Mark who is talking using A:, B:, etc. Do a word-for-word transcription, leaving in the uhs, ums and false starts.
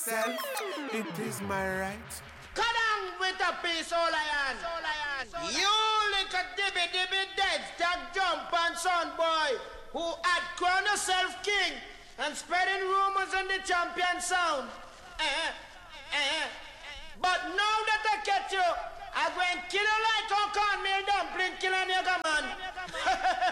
A: myself, it is my right.
B: Cut on with a piece, all I am. You little dibby dibby dead, stack jump and son boy, who had crowned yourself king and spreading rumors on the champion sound. Eh, eh. But now that I catch you, I'm going to kill you like a cornmeal dumpling, kill a nigga man.